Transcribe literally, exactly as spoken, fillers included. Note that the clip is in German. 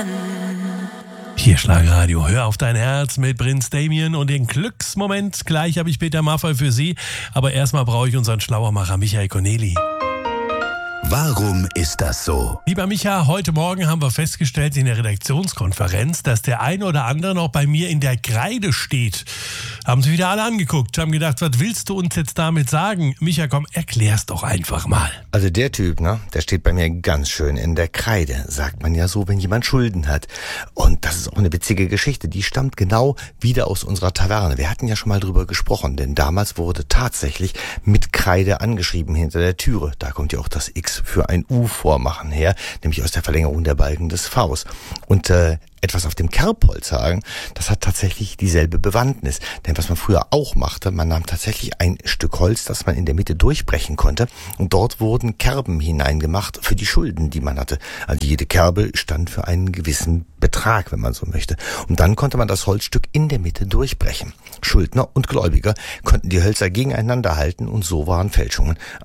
an. Hier Schlagerradio, hör auf dein Herz mit Prinz Damien und den Glücksmoment. Gleich habe ich Peter Maffay für Sie, aber erstmal brauche ich unseren Schlauermacher Michael Corneli. Warum ist das so? Lieber Micha, heute Morgen haben wir festgestellt in der Redaktionskonferenz, dass der eine oder andere noch bei mir in der Kreide steht. Haben sie wieder alle angeguckt, haben gedacht, was willst du uns jetzt damit sagen? Micha, komm, erklär's doch einfach mal. Also der Typ, ne, der steht bei mir ganz schön in der Kreide, sagt man ja so, wenn jemand Schulden hat. Und das ist auch eine witzige Geschichte, die stammt genau wieder aus unserer Taverne. Wir hatten ja schon mal drüber gesprochen, denn damals wurde tatsächlich mit Kreide angeschrieben hinter der Türe. Da kommt ja auch das X für ein U vormachen her, nämlich aus der Verlängerung der Balken des Vs. Und äh, etwas auf dem Kerbholzhaken, das hat tatsächlich dieselbe Bewandtnis. Denn was man früher auch machte, man nahm tatsächlich ein Stück Holz, das man in der Mitte durchbrechen konnte, und dort wurden Kerben hineingemacht für die Schulden, die man hatte. Also jede Kerbe stand für einen gewissen Betrag, wenn man so möchte. Und dann konnte man das Holzstück in der Mitte durchbrechen. Schuldner und Gläubiger konnten die Hölzer gegeneinander halten und so waren Fälschungen